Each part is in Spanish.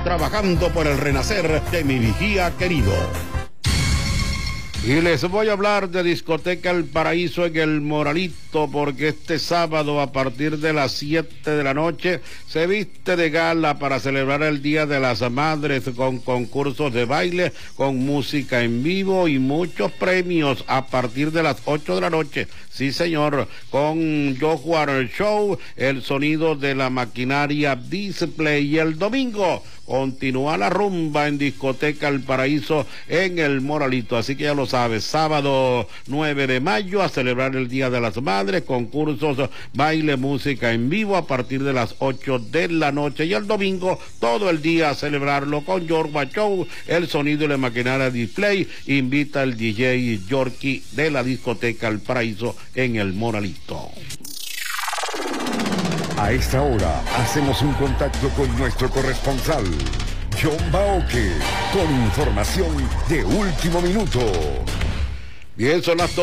trabajando por el renacer de mi vigía querido. Y les voy a hablar de Discoteca El Paraíso en El Moralito, porque este sábado a partir de las 7 de la noche se viste de gala para celebrar el Día de las Madres con concursos de baile, con música en vivo y muchos premios a partir de las 8 de la noche. Sí, señor, con Jaguar Show, el sonido de la maquinaria Display. Y el domingo continúa la rumba en Discoteca El Paraíso en El Moralito. Así que ya lo sabes, sábado 9 de mayo a celebrar el Día de las Madres, concursos, baile, música en vivo a partir de las 8 de la noche. Y el domingo todo el día a celebrarlo con Jaguar Show, el sonido y la maquinaria Display. Invita al DJ Yorkie de la Discoteca El Paraíso en El Moralito. A esta hora hacemos un contacto con nuestro corresponsal, John Baoque, con información de último minuto. Bien, son las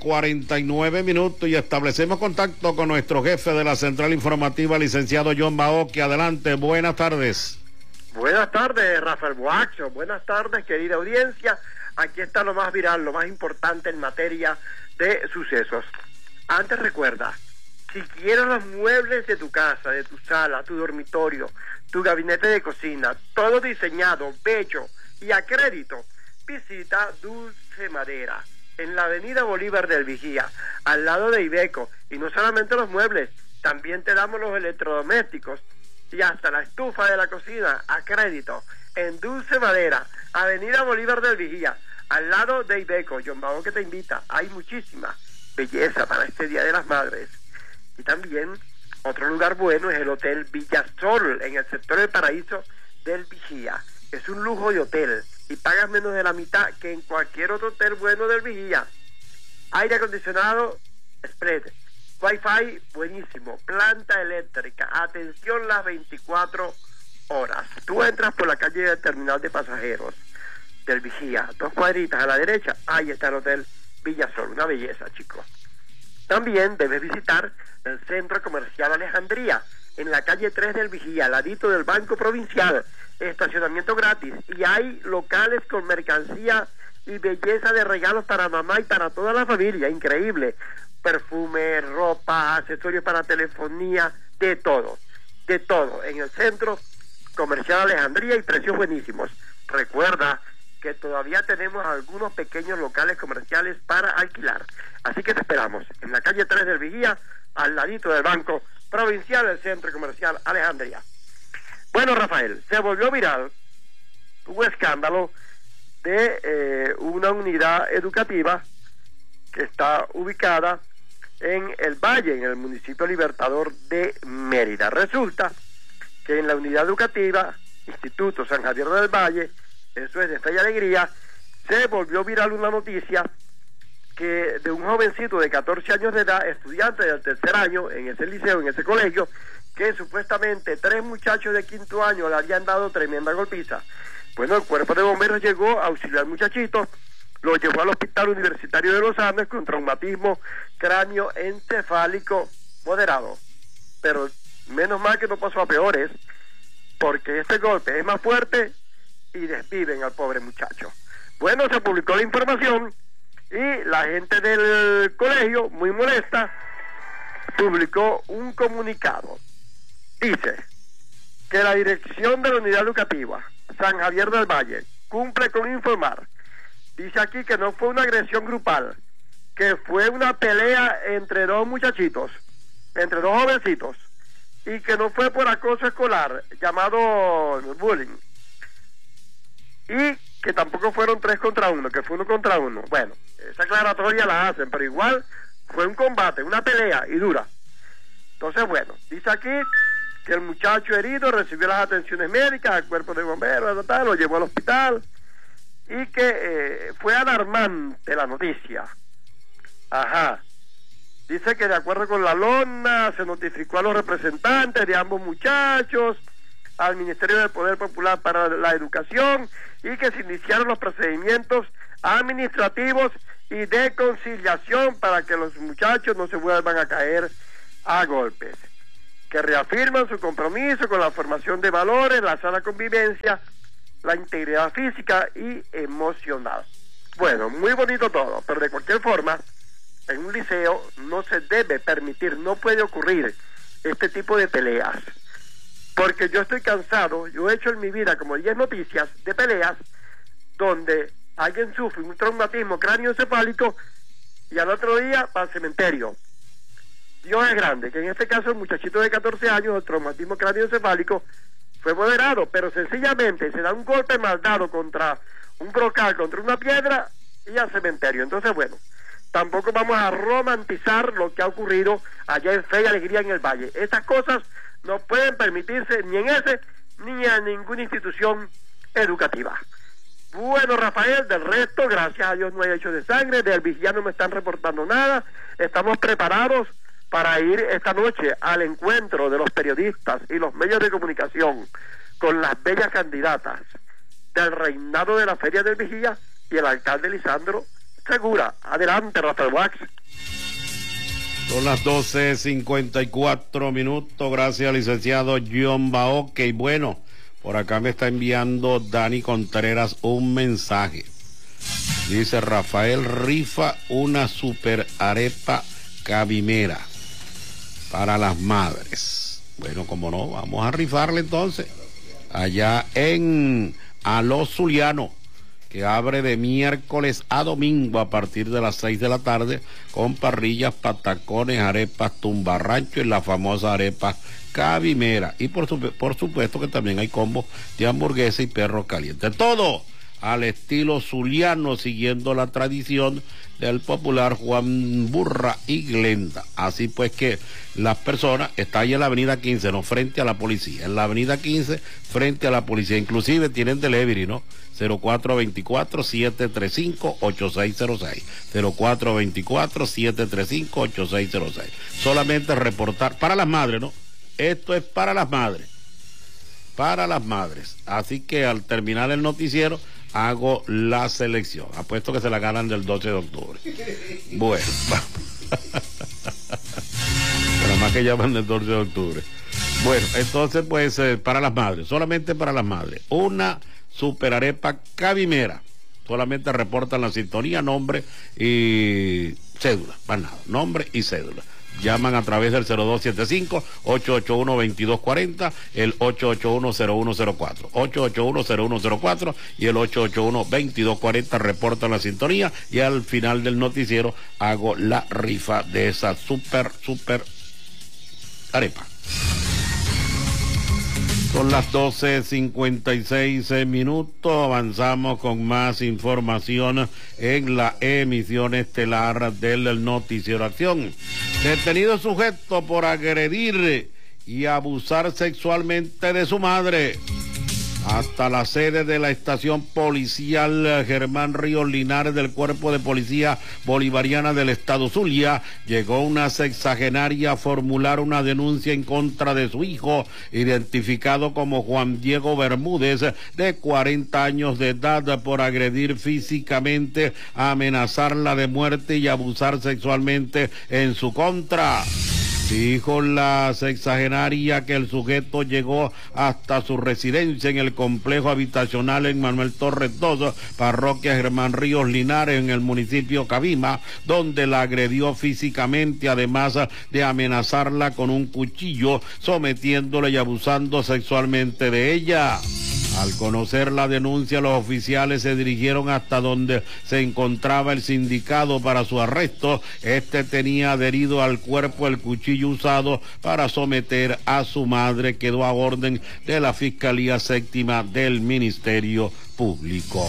12:49 y establecemos contacto con nuestro jefe de la Central Informativa, licenciado John Baoque. Adelante, buenas tardes. Buenas tardes, Rafael Boacho. Buenas tardes, querida audiencia. Aquí está lo más viral, lo más importante en materia de sucesos. Antes recuerda, si quieres los muebles de tu casa, de tu sala, tu dormitorio, tu gabinete de cocina, todo diseñado, bello y a crédito, visita Dulce Madera, en la avenida Bolívar del Vigía, al lado de Ibeco. Y no solamente los muebles, también te damos los electrodomésticos y hasta la estufa de la cocina a crédito, en Dulce Madera, avenida Bolívar del Vigía, al lado de Ibeco. John Bago que te invita, hay muchísima belleza para este Día de las Madres. Y también otro lugar bueno es el Hotel Villasol, en el sector del Paraíso del Vigía. Es un lujo de hotel y pagas menos de la mitad que en cualquier otro hotel bueno del Vigía. Aire acondicionado, spread, wifi buenísimo, planta eléctrica, atención las 24 horas. Tú entras por la calle del terminal de pasajeros del Vigía, 2 cuadritas a la derecha, ahí está el Hotel Villasol, una belleza, chicos. También debes visitar el Centro Comercial Alejandría, en la calle 3 del Vigía, al ladito del Banco Provincial, estacionamiento gratis, y hay locales con mercancía y belleza de regalos para mamá y para toda la familia, increíble, perfume, ropa, accesorios para telefonía, de todo, en el Centro Comercial Alejandría y precios buenísimos. Recuerda que todavía tenemos algunos pequeños locales comerciales para alquilar, así que te esperamos en la calle 3 del Vigía, al ladito del Banco Provincial del Centro Comercial Alejandría. Bueno, Rafael, se volvió viral un escándalo de una unidad educativa que está ubicada en el Valle, en el municipio Libertador de Mérida. Resulta que en la unidad educativa Instituto San Javier del Valle, eso es de Fe y Alegría, se volvió viral una noticia que de un jovencito de 14 años de edad, estudiante del tercer año en ese liceo, en ese colegio, que supuestamente 3 muchachos de 5º año le habían dado tremenda golpiza. Bueno, el cuerpo de bomberos llegó a auxiliar al muchachito, lo llevó al Hospital Universitario de los Andes con traumatismo cráneoencefálico moderado. Pero menos mal que no pasó a peores, porque este golpe es más fuerte y desviven al pobre muchacho. Bueno, se publicó la información y la gente del colegio, muy molesta, publicó un comunicado. Dice que la dirección de la unidad educativa San Javier del Valle cumple con informar. Dice aquí que no fue una agresión grupal, que fue una pelea entre 2 muchachitos, entre 2 jovencitos, y que no fue por acoso escolar, llamado bullying, y que tampoco fueron 3 contra 1, que fue 1 contra 1. Bueno, esa aclaratoria la hacen, pero igual fue un combate, una pelea y dura. Entonces, bueno, dice aquí que el muchacho herido recibió las atenciones médicas al cuerpo de bomberos, lo llevó al hospital, y que fue alarmante la noticia. Ajá. Dice que de acuerdo con la lona se notificó a los representantes de ambos muchachos, al Ministerio del Poder Popular para la Educación, y que se iniciaron los procedimientos administrativos y de conciliación para que los muchachos no se vuelvan a caer a golpes. que reafirman su compromiso con la formación de valores, la sana convivencia, la integridad física y emocional. Bueno, muy bonito todo, pero de cualquier forma, en un liceo no se debe permitir, no puede ocurrir este tipo de peleas, porque yo estoy cansado, yo he hecho en mi vida como 10 noticias de peleas donde alguien sufre un traumatismo cráneoencefálico y al otro día va al cementerio. Dios es grande, que en este caso el muchachito de 14 años, el traumatismo cráneoencefálico fue moderado, pero sencillamente se da un golpe mal dado contra un brocal, contra una piedra y al cementerio. Entonces, bueno, tampoco vamos a romantizar lo que ha ocurrido allá en Fe y Alegría en el Valle. Estas cosas no pueden permitirse ni en ese ni en ninguna institución educativa. Bueno, Rafael, del resto, gracias a Dios no hay hecho de sangre, del vigía no me están reportando nada, estamos preparados para ir esta noche al encuentro de los periodistas y los medios de comunicación con las bellas candidatas del reinado de la Feria del Vigía y el alcalde Lisandro Segura. Adelante, Rafael Wax. Son las 12:54, gracias, licenciado John Baoque. Y bueno, por acá me está enviando Dani Contreras un mensaje. Dice: Rafael rifa una super arepa cabimera para las madres. Bueno, como no, vamos a rifarle entonces. Allá en Aló Zuliano, que abre de miércoles a domingo a partir de las 6 de la tarde, con parrillas, patacones, arepas, tumbarrancho y la famosa arepa cabimera. Y por supuesto que también hay combos de hamburguesa y perro caliente. Todo al estilo zuliano, siguiendo la tradición del popular Juan Burra y Glenda. Así pues que las personas están ahí en la avenida 15, no, frente a la policía. En la avenida 15, frente a la policía. Inclusive tienen delivery, ¿no? 0424-735-8606. 0424-735-8606. Solamente reportar para las madres, ¿no? Esto es para las madres. Para las madres. Así que al terminar el noticiero hago la selección. Apuesto que se la ganan del 12 de octubre. Bueno, pero más que llaman del 12 de octubre. Bueno, entonces pues para las madres, solamente para las madres, una super arepa cabimera. Solamente reportan la sintonía, nombre y cédula, más nada, nombre y cédula. Llaman a través del 0275-881-2240, el 881-0104, 881-0104 y el 881-2240, reportan la sintonía y al final del noticiero hago la rifa de esa super arepa. Son las 12:56, avanzamos con más información en la emisión estelar del Noticiero Acción. Detenido sujeto por agredir y abusar sexualmente de su madre. Hasta la sede de la estación policial Germán Ríos Linares del Cuerpo de Policía Bolivariana del Estado Zulia llegó una sexagenaria a formular una denuncia en contra de su hijo, identificado como Juan Diego Bermúdez, de 40 años de edad, por agredir físicamente, amenazarla de muerte y abusar sexualmente en su contra. Dijo la sexagenaria que el sujeto llegó hasta su residencia en el complejo habitacional en Manuel Torres 2, parroquia Germán Ríos Linares, en el municipio Cabima, donde la agredió físicamente, además de amenazarla con un cuchillo, sometiéndola y abusando sexualmente de ella. Al conocer la denuncia, los oficiales se dirigieron hasta donde se encontraba el sindicado para su arresto. Este tenía adherido al cuerpo el cuchillo usado para someter a su madre. Quedó a orden de la Fiscalía Séptima del Ministerio Público.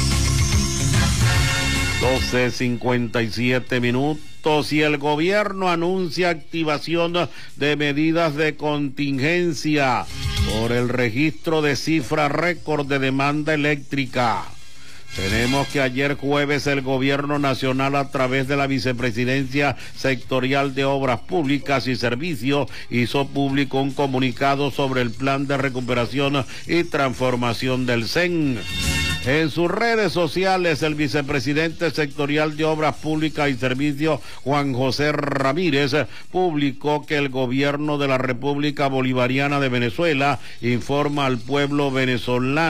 12:57, y el gobierno anuncia activación de medidas de contingencia por el registro de cifra récord de demanda eléctrica. Tenemos que ayer jueves el gobierno nacional, a través de la Vicepresidencia Sectorial de Obras Públicas y Servicios, hizo público un comunicado sobre el plan de recuperación y transformación del CEN. En sus redes sociales, el vicepresidente sectorial de Obras Públicas y Servicios, Juan José Ramírez, publicó que el gobierno de la República Bolivariana de Venezuela informa al pueblo venezolano